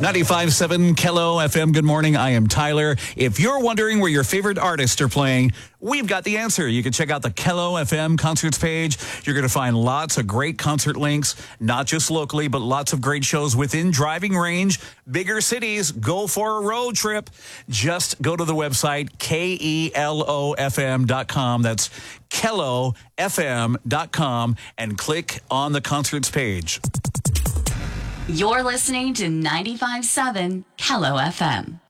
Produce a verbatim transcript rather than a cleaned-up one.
ninety-five point seven Kello F M. Good morning. I am Tyler. If you're wondering where your favorite artists are playing, we've got the answer. You can check out the Kello F M concerts page. You're going to find lots of great concert links, not just locally, but lots of great shows within driving range. Bigger cities, go for a road trip. Just go to the website, K E L O F M dot com. That's Kello F M dot com and click on the concerts page. You're listening to ninety-five point seven Kello F M.